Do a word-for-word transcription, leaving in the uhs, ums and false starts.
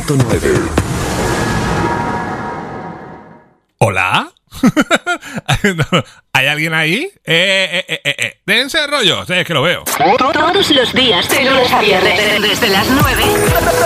punto nueve. ¿Hola? ¿Hay alguien ahí? Eh, eh, eh, eh. Dense rollo, es que lo veo. Todos los días, de lunes a viernes, desde las nueve